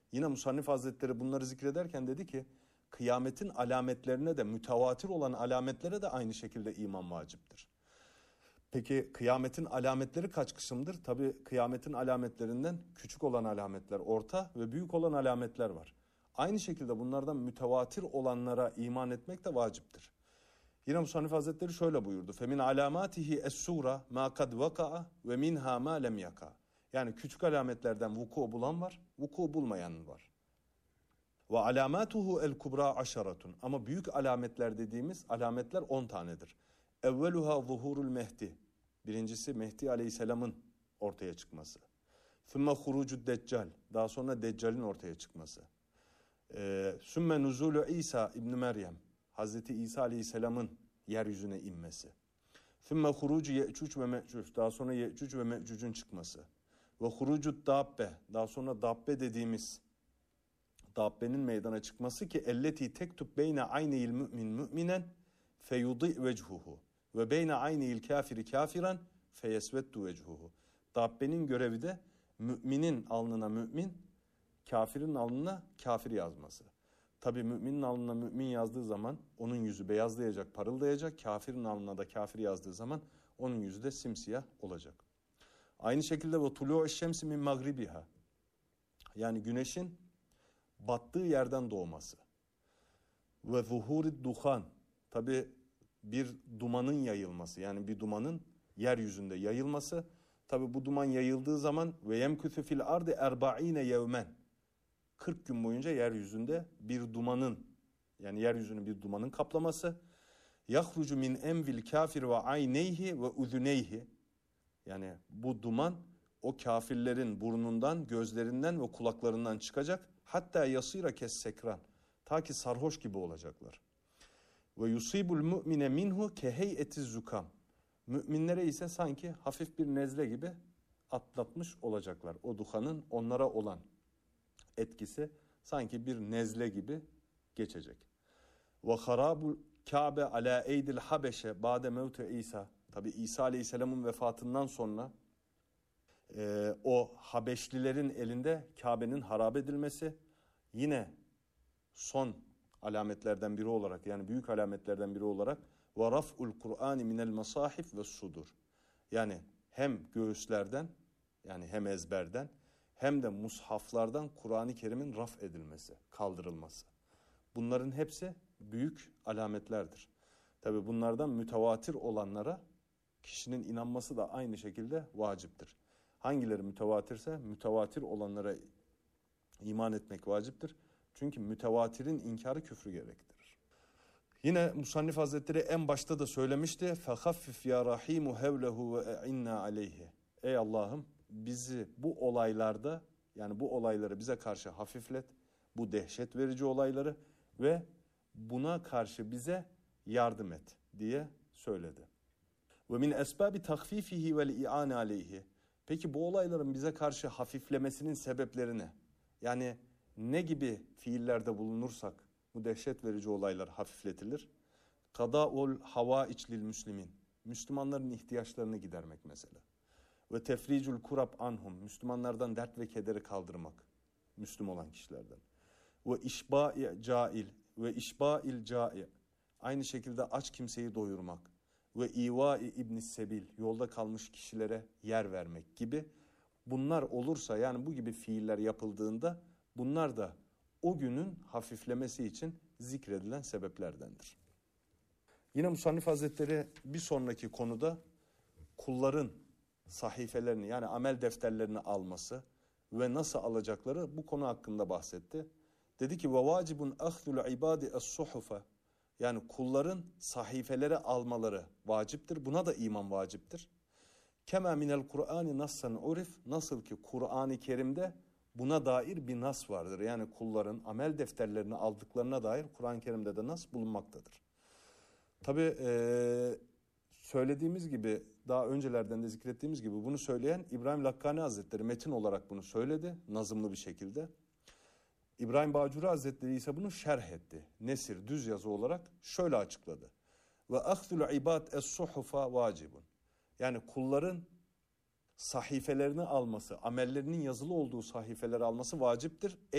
Yine Musannif Hazretleri bunları zikrederken dedi ki kıyametin alametlerine de mütevatir olan alametlere de aynı şekilde iman vaciptir. Peki kıyametin alametleri kaç kısımdır? Tabii kıyametin alametlerinden küçük olan alametler, orta ve büyük olan alametler var. Aynı şekilde bunlardan mütevatir olanlara iman etmek de vaciptir. Yine Musannif Hazretleri şöyle buyurdu. فَمِنْ عَلَامَاتِهِ السُّورَ مَا قَدْ وَقَعَ وَمِنْهَا مَا لَمْ يَقَعَ. Yani küçük alametlerden vuku bulan var, vuku bulmayan var. وَعَلَامَاتُهُ الْكُبْرَى عَشَرَةٌ. Ama büyük alametler dediğimiz alametler 10 tanedir. اَوَّلُهَا ظُهُورُ الْمehdi. Birincisi Mehdi Aleyhisselam'ın ortaya çıkması. ثُمَّ خُرُوجُ الدَّجَّالِ. Daha sonra Deccal'in ortaya çıkması. ثُمَّ نُزُولُ İsa İbn Meryem. Hazreti İsa Aleyhisselam'ın yeryüzüne inmesi. ثُمَّ خُرُوجُ يَأْجُوجُ ve مَأْجُوجُ. Daha sonra Ye'cuc ve Me'cuc'un çıkması. Ve خُرُوجُ dabbe. Daha sonra dabbe dediğimiz dabbenin meydana çıkması ki elleti tektub beyne ayneyil mümin müminen feyudi vechuhu ve beyne ayneyil kafiri kafiran feyesveddu vechuhu. Dabbenin görevi de müminin alnına mümin, kafirin alnına kafir yazması. Tabi müminin alnına mümin yazdığı zaman onun yüzü beyazlayacak, parıldayacak. Kafirin alnına da kafir yazdığı zaman onun yüzü de simsiyah olacak. Aynı şekilde ve tulu'u şemsi min magribiha. Yani güneşin battığı yerden doğması. Ve zuhurid duhan. Tabi bir dumanın yayılması. Yani bir dumanın yeryüzünde yayılması. Tabi bu duman yayıldığı zaman ve yemküsü fil ardi erba'ine yevmen. 40 gün boyunca yeryüzünde bir dumanın, yani yeryüzünü bir dumanın kaplaması. Yahrucu min envil kafir ve ayneyhi ve uzuneyhi. Yani bu duman o kafirlerin burnundan, gözlerinden ve kulaklarından çıkacak. Hatta yasira kes sekran. Ta ki sarhoş gibi olacaklar. Ve yusibul mu'mine minhu keheyetiz zukam. Müminlere ise sanki hafif bir nezle gibi atlatmış olacaklar. O duhanın onlara olan etkisi sanki bir nezle gibi geçecek. Ve harabul Kabe ala eydil habeşe ba'de mevte İsa. Tabi İsa Aleyhisselam'ın vefatından sonra o Habeşlilerin elinde Kabe'nin harap edilmesi yine son alametlerden biri olarak, yani büyük alametlerden biri olarak ve raf'ul Kur'an minel masahif ve sudur. Yani hem göğüslerden, yani hem ezberden hem de mushaflardan Kur'an-ı Kerim'in raf edilmesi, kaldırılması. Bunların hepsi büyük alametlerdir. Tabi bunlardan mütevatir olanlara kişinin inanması da aynı şekilde vaciptir. Hangileri mütevatirse mütevatir olanlara iman etmek vaciptir. Çünkü mütevatirin inkarı küfrü gerektirir. Yine Musannif Hazretleri en başta da söylemişti. فَخَفِّفْ يَا رَحِيمُ هَوْلَهُ وَاِنَّا عَلَيْهِ. Ey Allah'ım bizi bu olaylarda, yani bu olayları bize karşı hafiflet. Bu dehşet verici olayları ve buna karşı bize yardım et diye söyledi. Ve min esbabi takfifihi vel i'ane aleyhi. Peki bu olayların bize karşı hafiflemesinin sebepleri ne? Yani ne gibi fiillerde bulunursak bu dehşet verici olaylar hafifletilir? Kada'ul havaiç lil müslimin. Müslümanların ihtiyaçlarını gidermek mesela. Ve tefricul kurab anhum. Müslümanlardan dert ve kederi kaldırmak. Müslüm olan kişilerden. Ve işba'i cail. Ve işba'il ca'i. Aynı şekilde aç kimseyi doyurmak. Ve ivai ibnis sebil. Yolda kalmış kişilere yer vermek gibi. Bunlar olursa, yani bu gibi fiiller yapıldığında bunlar da o günün hafiflemesi için zikredilen sebeplerdendir. Yine Musannif Hazretleri bir sonraki konuda kulların sahifelerini, yani amel defterlerini alması ve nasıl alacakları, bu konu hakkında bahsetti. Dedi ki ve vacibun ahdul ibadi es-suhufa. Yani kulların sahifeleri almaları vaciptir. Buna da iman vaciptir. Kema minel Kur'ani nassan urif. Nasıl ki Kur'an-ı Kerim'de buna dair bir nas vardır. Yani kulların amel defterlerini aldıklarına dair Kur'an-ı Kerim'de de nas bulunmaktadır. Tabi söylediğimiz gibi, daha öncelerden de zikrettiğimiz gibi bunu söyleyen İbrahim Lakkani Hazretleri metin olarak bunu söyledi. Nazımlı bir şekilde. İbrahim Bacuri Hazretleri ise bunu şerh etti. Nesir, düz yazı olarak şöyle açıkladı. Ve ahdul ibad es-suhufa vacibun. Yani kulların sahifelerini alması, amellerinin yazılı olduğu sahifeleri alması vaciptir.